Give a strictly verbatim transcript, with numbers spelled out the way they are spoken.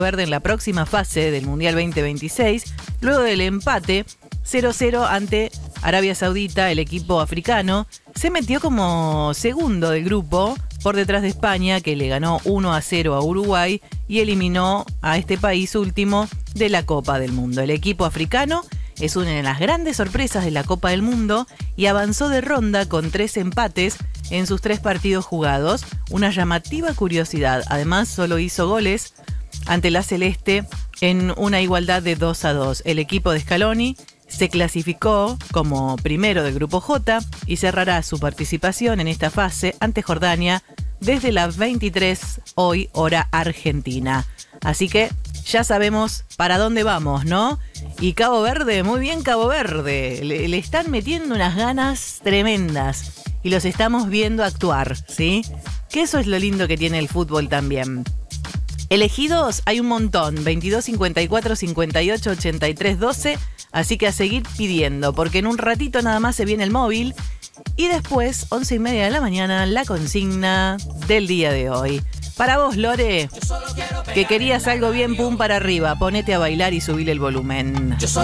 Verde en la próxima fase del Mundial veinte veintiséis, luego del empate cero cero ante Arabia Saudita. El equipo africano se metió como segundo del grupo por detrás de España, que le ganó uno a cero a Uruguay y eliminó a este país último de la Copa del Mundo. El equipo africano es una de las grandes sorpresas de la Copa del Mundo y avanzó de ronda con tres empates en sus tres partidos jugados. Una llamativa curiosidad, además solo hizo goles ante la Celeste en una igualdad de dos a dos. El equipo de Scaloni se clasificó como primero del Grupo J y cerrará su participación en esta fase ante Jordania desde las veintitrés hoy, hora argentina. Así que ya sabemos para dónde vamos, ¿no? Y Cabo Verde, muy bien Cabo Verde, le, le están metiendo unas ganas tremendas y los estamos viendo actuar, ¿sí? Que eso es lo lindo que tiene el fútbol también. Elegidos hay un montón, veintidós, cincuenta y cuatro, cincuenta y ocho, ochenta y tres, doce, así que a seguir pidiendo, porque en un ratito nada más se viene el móvil y después, once y media de la mañana, la consigna del día de hoy. Para vos, Lore, que querías algo bien pum para arriba, ponete a bailar y subile el volumen.